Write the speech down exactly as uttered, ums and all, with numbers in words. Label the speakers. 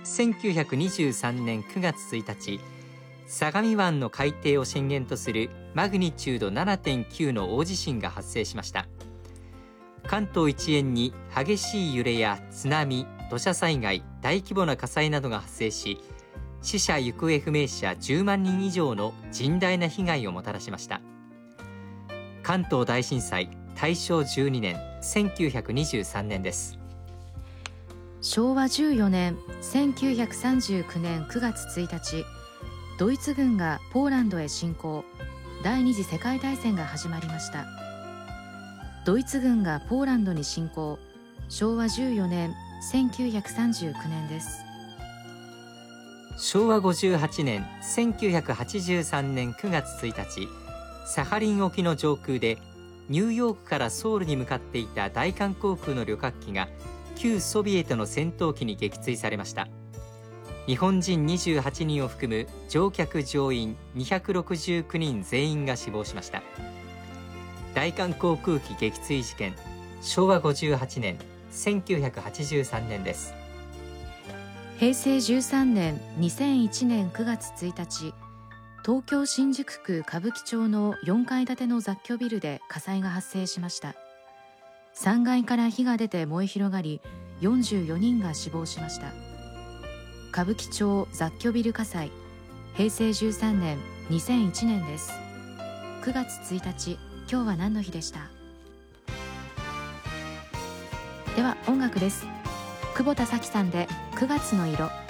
Speaker 1: せんきゅうひゃくにじゅうさんねんくがつついたち、相模湾の海底を震源とするマグニチュード ななてんきゅう の大地震が発生しました。関東一円に激しい揺れや津波、土砂災害、大規模な火災などが発生し、死者行方不明者じゅうまんにん以上の甚大な被害をもたらしました。関東大震災大正じゅうにねんせんきゅうひゃくにじゅうさんねんです。
Speaker 2: しょうわじゅうよねんせんきゅうひゃくさんじゅうきゅうねんくがつついたち、ドイツ軍がポーランドへ侵攻、第二次世界大戦が始まりました。ドイツ軍がポーランドに侵攻、しょうわじゅうよねんせんきゅうひゃくさんじゅうきゅうねんです。
Speaker 1: しょうわごじゅうはちねんせんきゅうひゃくはちじゅうさんねんくがつついたち、サハリン沖の上空でニューヨークからソウルに向かっていた大韓航空の旅客機が旧ソビエトの戦闘機に撃墜されました。日本人にじゅうはちにんを含む乗客乗員にひゃくろくじゅうきゅうにん全員が死亡しました。大韓航空機撃墜事件、しょうわごじゅうはちねんせんきゅうひゃくはちじゅうさんねんです。
Speaker 2: へいせいじゅうさんねんにせんいちねんくがつついたち、東京新宿区歌舞伎町のよんかい建ての雑居ビルで火災が発生しました。さんがいから火が出て燃え広がり、よんじゅうよにんが死亡しました。歌舞伎町雑居ビル火災、へいせいじゅうさんねんにせんいちねんです。くがつついたち、今日は何の日でした？では音楽です。久保田早紀さんでくがつの色。